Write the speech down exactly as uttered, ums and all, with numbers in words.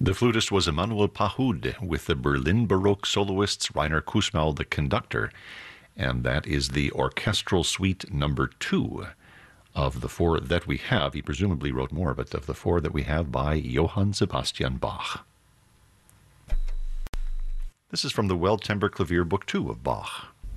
The flutist was Emanuel Pahud, with the Berlin Baroque soloists Rainer Kussmaul, the conductor, and that is the orchestral suite number two of the four that we have. He presumably wrote more, but of the four that we have by Johann Sebastian Bach. This is from the Well Temper Clavier, Book two of Bach.